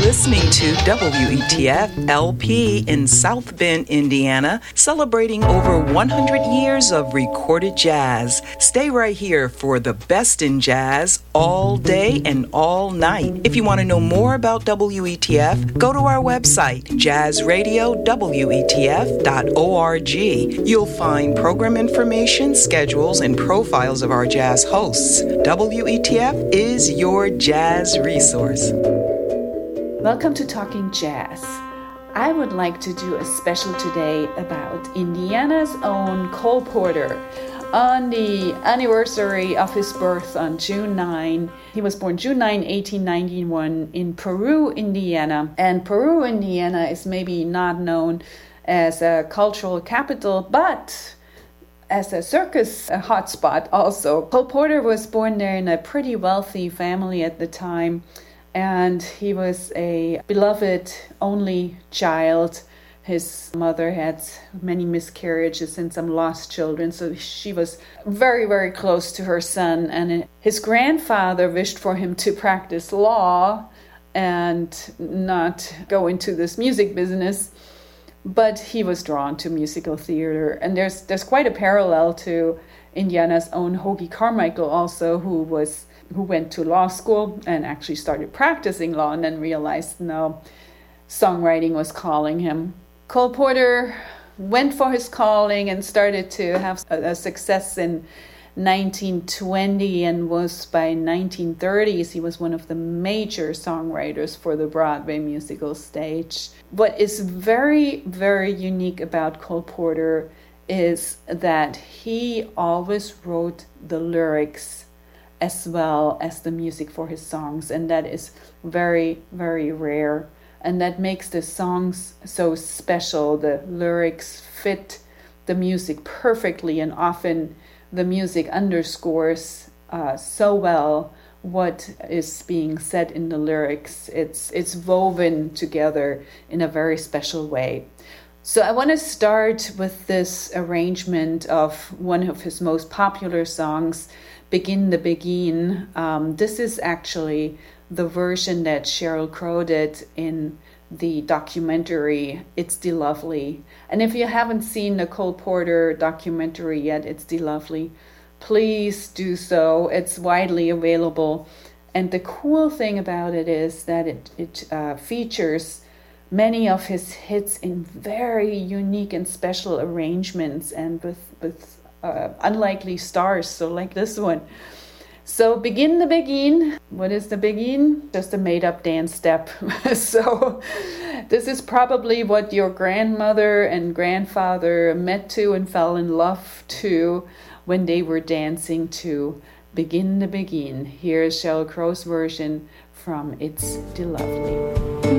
listening to WETF LP in South Bend, Indiana, celebrating over 100 years of recorded jazz. Stay right here for the best in jazz all day and all night. If you want to know more about WETF, go to our website, jazzradiowetf.org. You'll find program information, schedules, and profiles of our jazz hosts. WETF is your jazz resource. Welcome to Talking Jazz. I would like to do a special today about Indiana's own Cole Porter. On the anniversary of his birth on June 9, he was born June 9, 1891 in Peru, Indiana. And Peru, Indiana is maybe not known as a cultural capital, but as a circus hotspot also. Cole Porter was born there in a pretty wealthy family at the time. And he was a beloved only child. His mother had many miscarriages and some lost children, so she was very, very close to her son. And his grandfather wished for him to practice law and not go into this music business, but he was drawn to musical theater. And there's quite a parallel to Indiana's own Hoagy Carmichael also, who went to law school and actually started practicing law and then realized no, songwriting was calling him. Cole Porter went for his calling and started to have a success in 1920 and was by 1930s, he was one of the major songwriters for the Broadway musical stage. What is very, very unique about Cole Porter is that he always wrote the lyrics as well as the music for his songs, and that is very, very rare, and that makes the songs so special. The lyrics fit the music perfectly, and often the music underscores so well what is being said in the lyrics. It's woven together in a very special way. So I want to start with this arrangement of one of his most popular songs, Begin the Begin. This is actually the version that Sheryl Crow did in the documentary It's the Lovely. And if you haven't seen the Cole Porter documentary yet, It's the Lovely, please do so. It's widely available. And the cool thing about it is that it features many of his hits in very unique and special arrangements and with unlikely stars, so like this one. So Begin the Begin. What is the Begin? Just a made-up dance step. So this is probably what your grandmother and grandfather met to and fell in love to when they were dancing to Begin the Begin. Here's Sheryl Crow's version from It's the Lovely.